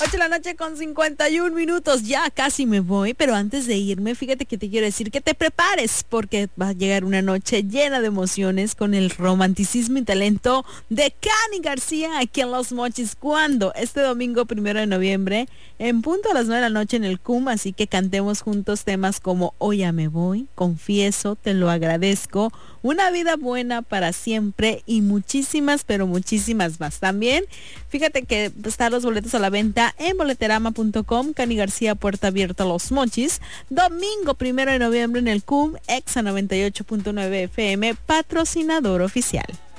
8:51 ya casi me voy, pero antes de irme, fíjate que te quiero decir que te prepares porque va a llegar una noche llena de emociones con el romanticismo y talento de Cani García aquí en Los Mochis. ¿Cuándo? Este domingo 1 de noviembre, en punto a las 9 de la noche en el CUM, así que cantemos juntos temas como Hoy ya me voy, Confieso, Te lo agradezco, Una vida buena para siempre y muchísimas, pero muchísimas más. También, fíjate que están los boletos a la venta en boleterama.com. Cani García, puerta abierta a Los Mochis. Domingo 1 de noviembre en el CUM, Exa 98.9 FM, patrocinador oficial.